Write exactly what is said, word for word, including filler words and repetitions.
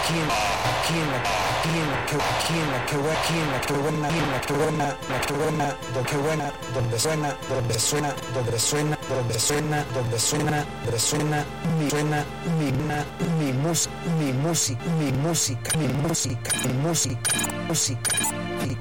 aquí en aquí en la aquí en la que aquí en la que aquí en la que buena en la que buena la que buena donde buena donde suena donde suena donde suena donde suena donde suena donde suena mi suena mi na mi mus mi música mi música mi música mi música música